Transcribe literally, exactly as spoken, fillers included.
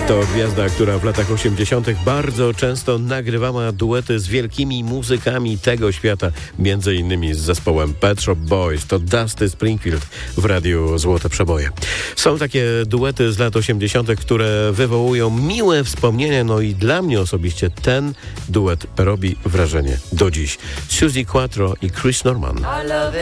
To gwiazda, która w latach osiemdziesiątych bardzo często nagrywała duety z wielkimi muzykami tego świata, między innymi z zespołem Pet Shop Boys. To Dusty Springfield w radiu Złote Przeboje. Są takie duety z lat osiemdziesiątych, które wywołują miłe wspomnienia, no i dla mnie osobiście ten duet robi wrażenie do dziś. Suzy Quatro i Chris Norman.